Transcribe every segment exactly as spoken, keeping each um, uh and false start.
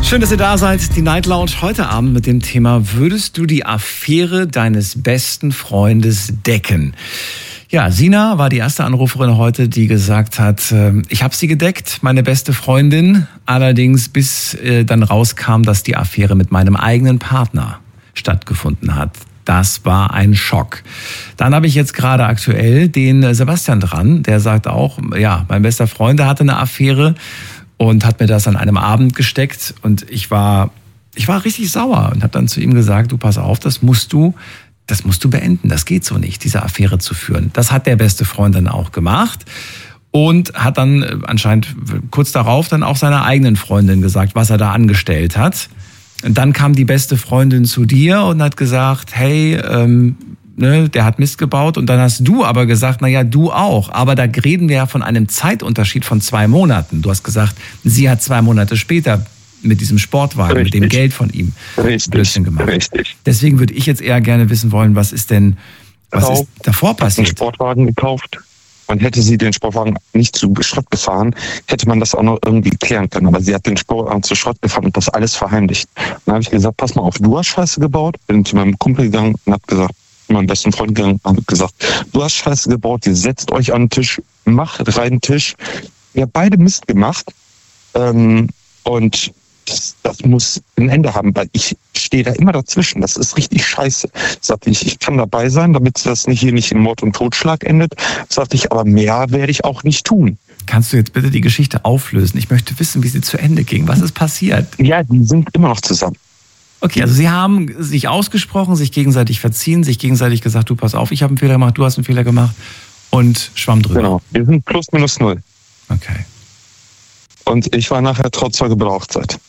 Schön, dass ihr da seid. Die Night Lounge heute Abend mit dem Thema: Würdest du die Affäre deines besten Freundes decken? Ja, Sina war die erste Anruferin heute, die gesagt hat, äh, ich habe sie gedeckt, meine beste Freundin. Allerdings bis äh, dann rauskam, dass die Affäre mit meinem eigenen Partner stattgefunden hat. Das war ein Schock. Dann habe ich jetzt gerade aktuell den Sebastian dran, der sagt auch, ja, mein bester Freund, der hatte eine Affäre und hat mir das an einem Abend gesteckt. Und ich war, ich war richtig sauer und habe dann zu ihm gesagt, du pass auf, das musst du, das musst du beenden. Das geht so nicht, diese Affäre zu führen. Das hat der beste Freund dann auch gemacht und hat dann anscheinend kurz darauf dann auch seiner eigenen Freundin gesagt, was er da angestellt hat. Und dann kam die beste Freundin zu dir und hat gesagt, hey, ähm, ne, der hat Mist gebaut. Und dann hast du aber gesagt, na ja, du auch. Aber da reden wir ja von einem Zeitunterschied von zwei Monaten. Du hast gesagt, sie hat zwei Monate später mit diesem Sportwagen, richtig, mit dem Geld von ihm Blödsinn gemacht. Richtig. Deswegen würde ich jetzt eher gerne wissen wollen, was ist denn, was Frau ist davor passiert? Einen Sportwagen gekauft. Und hätte sie den Sportwagen nicht zu Schrott gefahren, hätte man das auch noch irgendwie klären können. Aber sie hat den Sportwagen zu Schrott gefahren und das alles verheimlicht. Dann habe ich gesagt, pass mal auf, du hast Scheiße gebaut. Bin zu meinem Kumpel gegangen und habe gesagt, zu meinem besten Freund gegangen und habe gesagt, du hast Scheiße gebaut, ihr setzt euch an den Tisch, macht rein den Tisch. Wir haben beide Mist gemacht. Ähm, und das, das muss ein Ende haben, weil ich stehe da immer dazwischen. Das ist richtig scheiße. Sagte ich, ich kann dabei sein, damit das nicht hier nicht in Mord und Totschlag endet. Sagte ich, aber mehr werde ich auch nicht tun. Kannst du jetzt bitte die Geschichte auflösen? Ich möchte wissen, wie sie zu Ende ging. Was ist passiert? Ja, die sind immer noch zusammen. Okay, also sie haben sich ausgesprochen, sich gegenseitig verziehen, sich gegenseitig gesagt, du pass auf, ich habe einen Fehler gemacht, du hast einen Fehler gemacht und schwamm drüber. Genau, wir sind plus minus null. Okay. Und ich war nachher Trauzeuge bei der Hochzeit.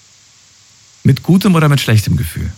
Mit gutem oder mit schlechtem Gefühl?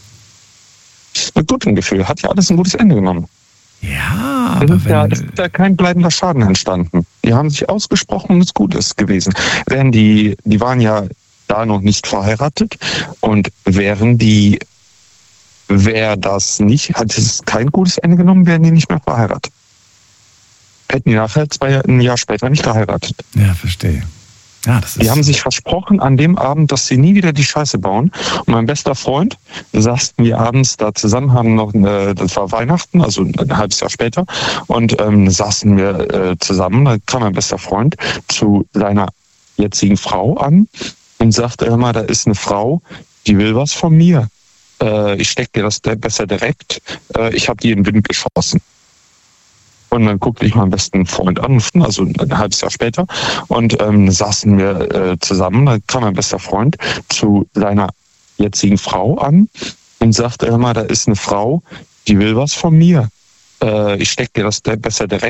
Mit gutem Gefühl. Hat ja alles ein gutes Ende genommen. Ja, aber es ist, ja, es ist ja kein bleibender Schaden entstanden. Die haben sich ausgesprochen und es ist Gutes gewesen. Wären die, die waren ja da noch nicht verheiratet und wären die, wäre das nicht, hat es kein gutes Ende genommen, wären die nicht mehr verheiratet. Hätten die nachher zwei, ein Jahr später nicht geheiratet. Ja, verstehe. Ja, das ist die haben sich versprochen an dem Abend, dass sie nie wieder die Scheiße bauen. Und mein bester Freund, da saßen wir abends da zusammen, haben noch, eine, das war Weihnachten, also ein halbes Jahr später, und ähm, saßen wir äh, zusammen. Da kam mein bester Freund zu seiner jetzigen Frau an und sagte immer, da ist eine Frau, die will was von mir. Äh, ich stecke dir das besser direkt. Äh, ich habe die in den Wind geschossen. Und dann guckte ich meinen besten Freund an, also ein halbes Jahr später, und ähm, saßen wir äh, zusammen. Da kam mein bester Freund zu seiner jetzigen Frau an und sagte immer, da ist eine Frau, die will was von mir. Äh, ich stecke dir das besser direkt.